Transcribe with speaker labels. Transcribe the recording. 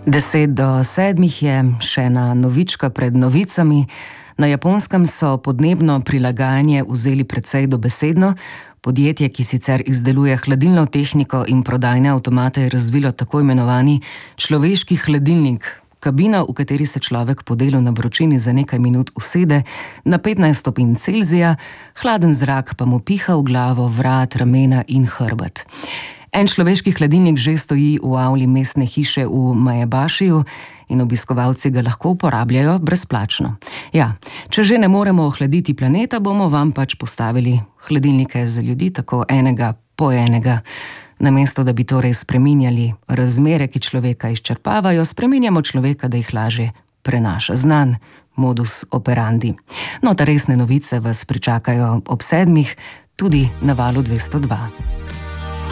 Speaker 1: 6:50 je še ena novička pred novicami. Na Japonskem so podnebno prilagajanje vzeli precej dobesedno. Podjetje, ki sicer izdeluje hladilno tehniko in prodajne avtomate, je razvilo tako imenovani človeški hladilnik. Kabina, v kateri se človek po delu na vročini za nekaj minut usede na 15 stopinj Celzija, hladen zrak pa mu piha v glavo, vrat, ramena in hrbet. En človeški hladilnik že stoji v avli mestne hiše v Maebašiju in obiskovalci ga lahko uporabljajo brezplačno. Ja, če že ne moremo ohladiti planeta, bomo vam pač postavili hladilnike za ljudi, tako enega po enega. Namesto da bi torej spreminjali razmere, ki človeka izčrpavajo, spreminjamo človeka, da jih lažje prenaša. Znan modus operandi. No, ta resne novice vas pričakajo ob 7:00, tudi na Valu 202.